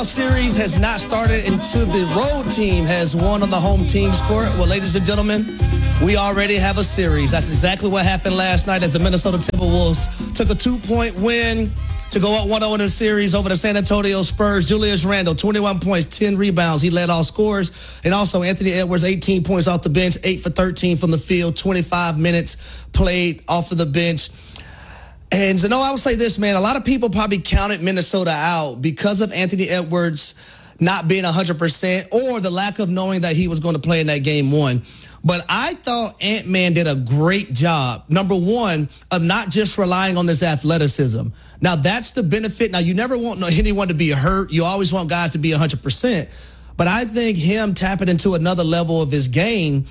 Series has not started until the road team has won on the home team's court. Well, ladies and gentlemen, we already have a series. That's exactly what happened last night as the Minnesota Timberwolves took a 2-point win to go up 1-0 in the series over the San Antonio Spurs. Julius Randle, 21 points, 10 rebounds. He led all scorers. And also Anthony Edwards, 18 points off the bench, 8 for 13 from the field, 25 minutes played off of the bench. And Zeno, I would say this, man, a lot of people probably counted Minnesota out because of Anthony Edwards not being 100% or the lack of knowing that he was going to play in that game one. But I thought Ant-Man did a great job, number one, of not just relying on this athleticism. Now, that's the benefit. Now, you never want anyone to be hurt. You always want guys to be 100%. But I think him tapping into another level of his game,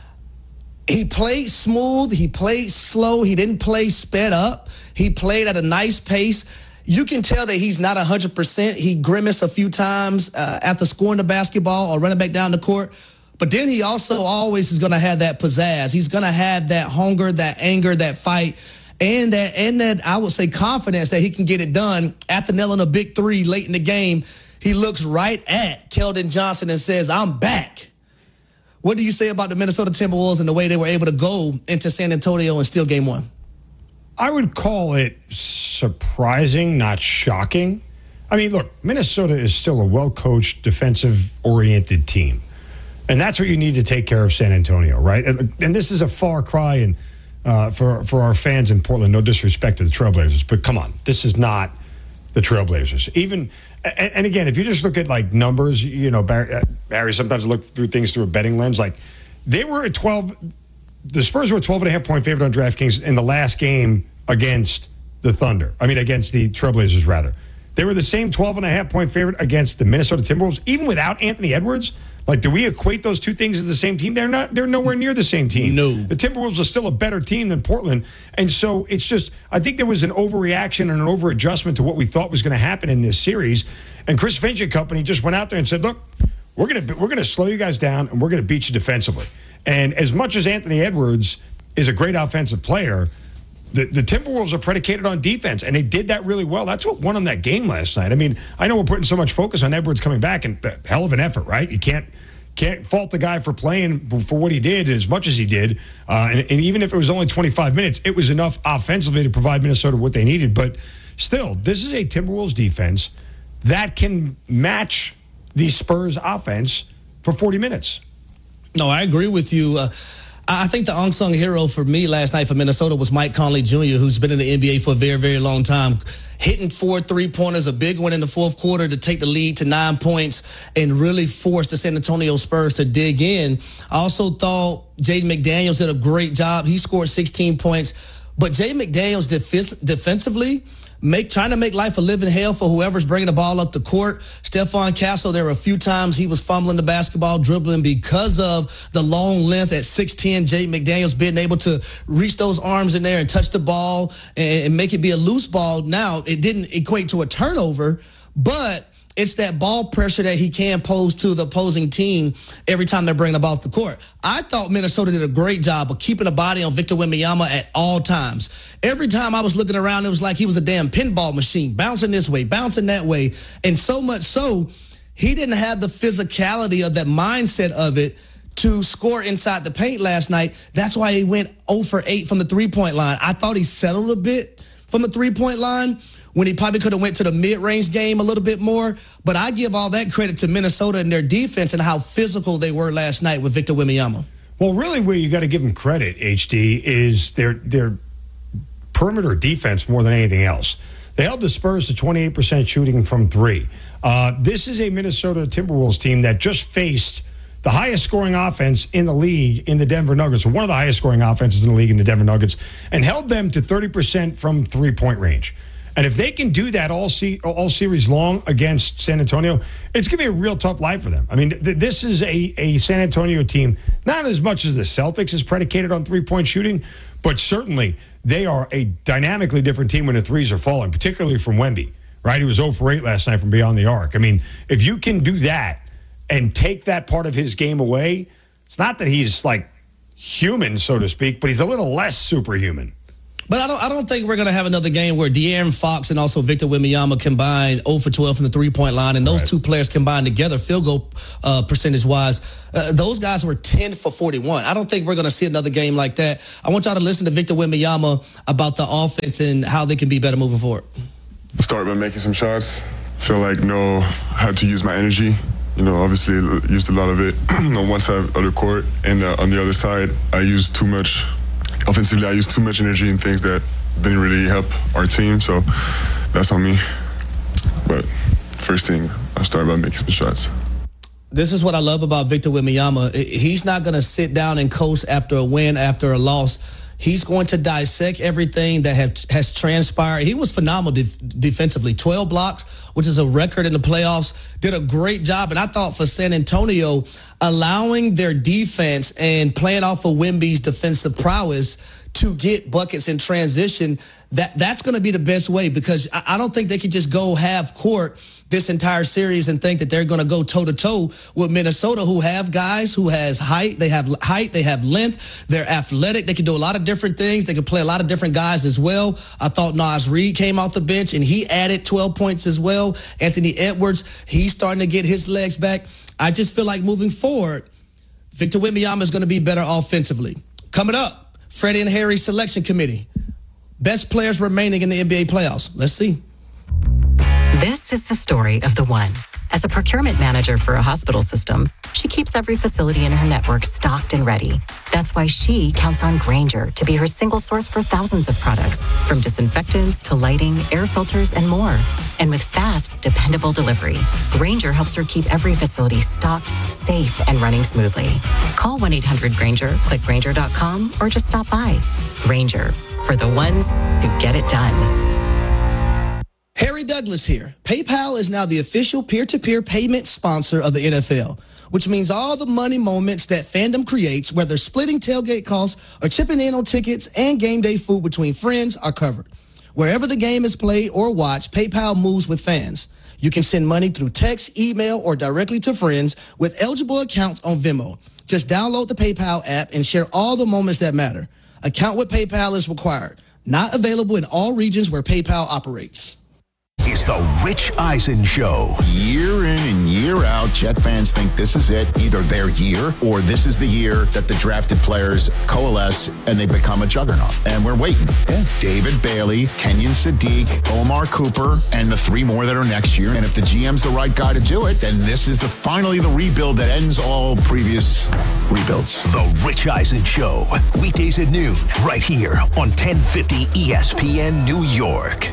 he played smooth. He played slow. He didn't play sped up. He played at a nice pace. You can tell that he's not 100%. He grimaced a few times after scoring the basketball or running back down the court. But then he also always is going to have that pizzazz. He's going to have that hunger, that anger, that fight, and that I would say confidence that he can get it done. After nailing a big three late in the game, he looks right at Keldon Johnson and says, "I'm back." What do you say about the Minnesota Timberwolves and the way they were able to go into San Antonio and steal game one? I would call it surprising, not shocking. I mean, look, Minnesota is still a well-coached, defensive-oriented team. And that's what you need to take care of San Antonio, right? And this is a far cry for our fans in Portland. No disrespect to the Trailblazers, but come on, this is not the Trailblazers. And again, if you just look at like numbers, you know, Barry sometimes look through things through a betting lens. Like they were at 12. The Spurs were a 12.5-point favorite on DraftKings in the last game against the Thunder. I mean, against the Trailblazers, rather. They were the same 12.5-point favorite against the Minnesota Timberwolves, even without Anthony Edwards. Like, do we equate those two things as the same team? They're not. They're nowhere near the same team. No. The Timberwolves are still a better team than Portland. And so it's just, I think there was an overreaction and an over-adjustment to what we thought was going to happen in this series. And Chris Finch and company just went out there and said, look, we're gonna slow you guys down and we're going to beat you defensively. And as much as Anthony Edwards is a great offensive player, the Timberwolves are predicated on defense, and they did that really well. That's what won them that game last night. I mean, I know we're putting so much focus on Edwards coming back, and hell of an effort, right? You can't fault the guy for playing for what he did as much as he did. And even if it was only 25 minutes, it was enough offensively to provide Minnesota what they needed. But still, this is a Timberwolves defense that can match the Spurs offense for 40 minutes. No, I agree with you. I think the unsung hero for me last night for Minnesota was Mike Conley Jr., who's been in the NBA for a very, very long time, hitting 4 3-pointers, a big one in the fourth quarter to take the lead to 9 points and really force the San Antonio Spurs to dig in. I also thought Jaden McDaniels did a great job. He scored 16 points. But Jaden McDaniels defensively, trying to make life a living hell for whoever's bringing the ball up the court. Stephon Castle, there were a few times he was fumbling the basketball, dribbling because of the long length at 6'10", Jaden McDaniels being able to reach those arms in there and touch the ball and make it be a loose ball. Now, it didn't equate to a turnover, but it's that ball pressure that he can pose to the opposing team every time they're bringing the ball to the court. I thought Minnesota did a great job of keeping a body on Victor Wembanyama at all times. Every time I was looking around, it was like he was a damn pinball machine, bouncing this way, bouncing that way. And so much so, he didn't have the physicality or that mindset of it to score inside the paint last night. That's why he went 0 for 8 from the three-point line. I thought he settled a bit from the three-point line when he probably could have went to the mid-range game a little bit more. But I give all that credit to Minnesota and their defense and how physical they were last night with Victor Wembanyama. Well, really where you got to give them credit, HD, is their perimeter defense more than anything else. They held the Spurs to 28% shooting from three. This is a Minnesota Timberwolves team that just faced the highest scoring offense in the league in the Denver Nuggets, or one of the highest scoring offenses in the league in the Denver Nuggets, and held them to 30% from three-point range. And if they can do that all series long against San Antonio, it's going to be a real tough life for them. I mean, this is a San Antonio team, not as much as the Celtics is predicated on three-point shooting, but certainly they are a dynamically different team when the threes are falling, particularly from Wemby, right? He was 0 for 8 last night from beyond the arc. I mean, if you can do that and take that part of his game away, it's not that he's like human, so to speak, but he's a little less superhuman. But I don't think we're going to have another game where De'Aaron Fox and also Victor Wembanyama combine 0 for 12 from the three-point line, and those two players combined together, field goal percentage-wise, those guys were 10 for 41. I don't think we're going to see another game like that. I want y'all to listen to Victor Wembanyama about the offense and how they can be better moving forward. Start by making some shots. Feel like know how to use my energy. Obviously used a lot of it on one side of the court, and on the other side, I used too much. Offensively, I used too much energy in things that didn't really help our team, so that's on me. But first thing, I started by making some shots. This is what I love about Victor Wembanyama. He's not going to sit down and coast after a win, after a loss. He's going to dissect everything that has transpired. He was phenomenal defensively. 12 blocks, which is a record in the playoffs. Did a great job. And I thought for San Antonio, allowing their defense and playing off of Wemby's defensive prowess to get buckets in transition, that's going to be the best way, because I don't think they can just go half court this entire series and think that they're going to go toe-to-toe with Minnesota, who have guys who has height, they have length, they're athletic, they can do a lot of different things, they can play a lot of different guys as well. I thought Naz Reid came off the bench and he added 12 points as well. Anthony Edwards, he's starting to get his legs back. I just feel like moving forward, Victor Wembanyama is going to be better offensively. Coming up, Freddie and Harry Selection Committee. Best players remaining in the NBA playoffs. Let's see. This is the story of the one. As a procurement manager for a hospital system, she keeps every facility in her network stocked and ready. That's why she counts on Grainger to be her single source for thousands of products, from disinfectants to lighting, air filters, and more. And with fast, dependable delivery, Grainger helps her keep every facility stocked, safe, and running smoothly. Call 1-800-GRAINGER, click Grainger.com, or just stop by. Grainger, for the ones who get it done. Harry Douglas here. PayPal is now the official peer-to-peer payment sponsor of the NFL, which means all the money moments that fandom creates, whether splitting tailgate costs or chipping in on tickets and game day food between friends, are covered. Wherever the game is played or watched, PayPal moves with fans. You can send money through text, email, or directly to friends with eligible accounts on Venmo. Just download the PayPal app and share all the moments that matter. Account with PayPal is required. Not available in all regions where PayPal operates. It's the Rich Eisen Show. Year in and year out, Jet fans think this is it. Either their year or this is the year that the drafted players coalesce and they become a juggernaut. And we're waiting. Yeah. David Bailey, Kenyon Sadiq, Omar Cooper, and the three more that are next year. And if the GM's the right guy to do it, then this is finally the rebuild that ends all previous rebuilds. The Rich Eisen Show. Weekdays at noon, right here on 1050 ESPN New York.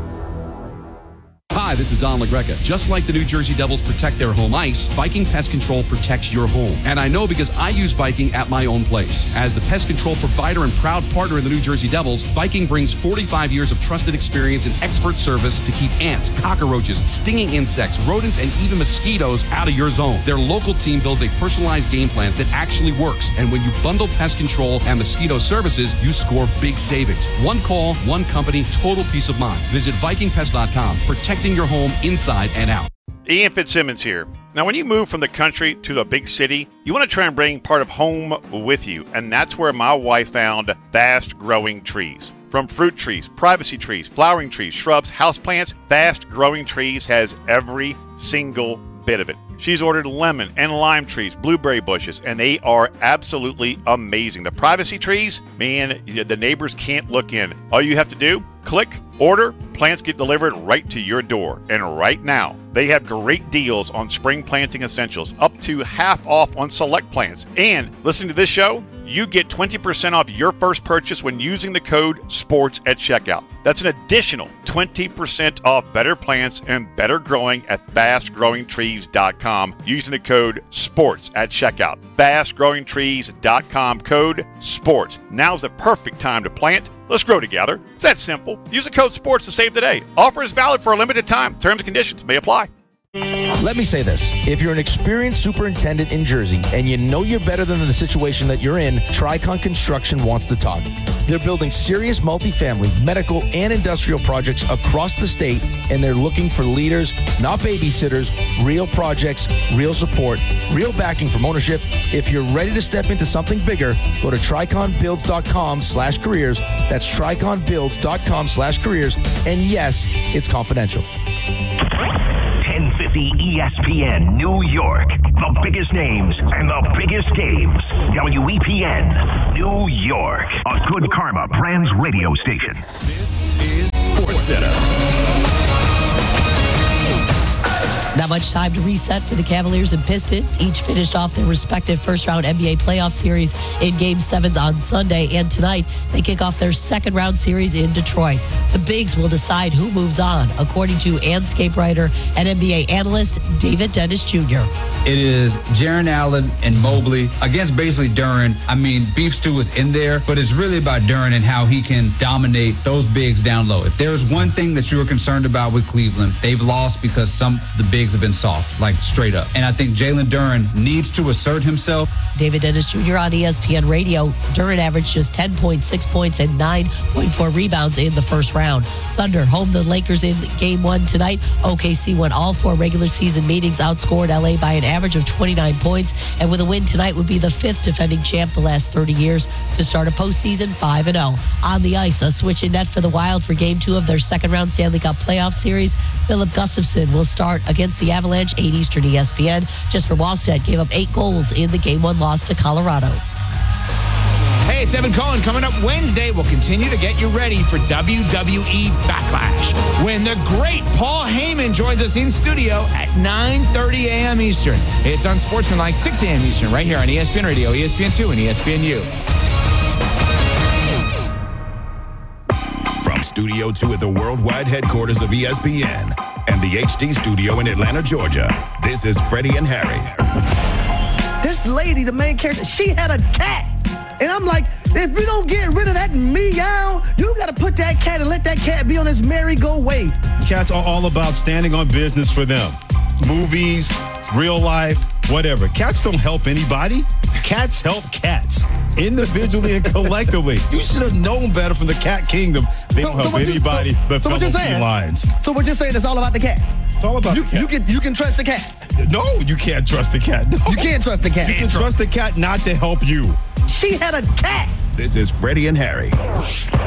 Hi, this is Don LaGreca. Just like the New Jersey Devils protect their home ice, Viking Pest Control protects your home. And I know because I use Viking at my own place. As the pest control provider and proud partner in the New Jersey Devils, Viking brings 45 years of trusted experience and expert service to keep ants, cockroaches, stinging insects, rodents, and even mosquitoes out of your zone. Their local team builds a personalized game plan that actually works. And when you bundle pest control and mosquito services, you score big savings. One call, one company, total peace of mind. Visit VikingPest.com. Protecting your home inside and out. Ian Fitzsimmons here. Now, when you move from the country to the big city, you want to try and bring part of home with you, and that's where my wife found Fast Growing Trees. From fruit trees, privacy trees, flowering trees, shrubs, houseplants, Fast Growing Trees has every single bit of it. She's ordered lemon and lime trees, blueberry bushes, and they are absolutely amazing. The privacy trees, man, the neighbors can't look in. All you have to do, click, order, plants get delivered right to your door. And right now, they have great deals on spring planting essentials, up to half off on select plants. And listening to this show, you get 20% off your first purchase when using the code SPORTS at checkout. That's an additional 20% off better plants and better growing at fastgrowingtrees.com using the code SPORTS at checkout. Fastgrowingtrees.com, code SPORTS. Now's the perfect time to plant. Let's grow together. It's that simple. Use the code SPORTS to save today. Offer is valid for a limited time. Terms and conditions may apply. Let me say this. If you're an experienced superintendent in Jersey and you know you're better than the situation that you're in, Tricon Construction wants to talk. They're building serious multifamily, medical, and industrial projects across the state, and they're looking for leaders, not babysitters, real projects, real support, real backing from ownership. If you're ready to step into something bigger, go to triconbuilds.com/careers. That's triconbuilds.com/careers. And yes, it's confidential. 1050 ESPN New York. The biggest names and the biggest games. WEPN New York. A Good Karma Brands radio station. This is SportsCenter. Not much time to reset for the Cavaliers and Pistons. Each finished off their respective first-round NBA playoff series in Game 7s on Sunday. And tonight, they kick off their second-round series in Detroit. The Bigs will decide who moves on, according to Anscape writer and NBA analyst David Dennis Jr. It is Jaren Allen and Mobley against basically Duren. I mean, Beef Stew is in there, but it's really about Duren and how he can dominate those bigs down low. If there's one thing that you were concerned about with Cleveland, they've lost because the bigs have been soft, like straight up. And I think Jalen Duren needs to assert himself. David Dennis Jr. on ESPN Radio. Duren averaged just 10.6 points and 9.4 rebounds in the first round. Thunder home the Lakers in Game 1 tonight. OKC won all 4 regular season meetings, outscored LA by an average of 29 points, and with a win tonight would be the 5th defending champ the last 30 years to start a postseason 5-0. On the ice, a switch in net for the Wild for Game 2 of their second-round Stanley Cup playoff series. Philip Gustafsson will start against the Avalanche, 8 Eastern ESPN. Jesper Wallstedt gave up 8 goals in the Game 1 loss to Colorado. Hey, it's Evan Cohen. Coming up Wednesday, we'll continue to get you ready for WWE Backlash when the great Paul Heyman joins us in studio at 9:30 a.m. Eastern. It's on Sportsmanlike, 6 a.m. Eastern, right here on ESPN Radio, ESPN2, and ESPNU. From Studio 2 at the worldwide headquarters of ESPN and the HD studio in Atlanta, Georgia, this is Freddie and Harry. This lady, the main character, she had a cat. And I'm like, if we don't get rid of that meow, you got to put that cat and let that cat be on his merry-go-way. Cats are all about standing on business for them. Movies, real life, whatever. Cats don't help anybody. Cats help cats, individually and collectively. You should have known better from the cat kingdom. They don't help anybody but fellow felines. So what you're saying is all about the cat? It's all about the cat. You can trust the cat. No, you can't trust the cat. No. You can't trust the cat. You can trust the cat not to help you. She had a cat. This is Freddie and Harry.